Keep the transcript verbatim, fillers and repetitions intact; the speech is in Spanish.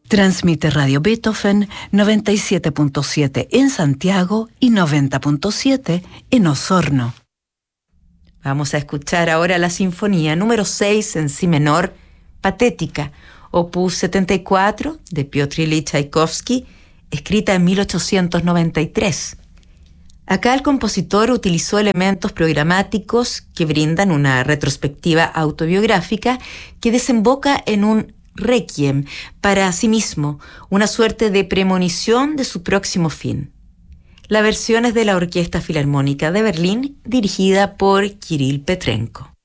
Transmite Radio Beethoven noventa y siete punto siete en Santiago y noventa punto siete en Osorno. Vamos a escuchar ahora la sinfonía número seis en si menor, Patética, opus setenta y cuatro de Piotr Ilich Tchaikovsky, escrita en mil ochocientos noventa y tres. Acá el compositor utilizó elementos programáticos que brindan una retrospectiva autobiográfica que desemboca en un requiem para sí mismo, una suerte de premonición de su próximo fin. La versión es de la Orquesta Filarmónica de Berlín, dirigida por Kirill Petrenko.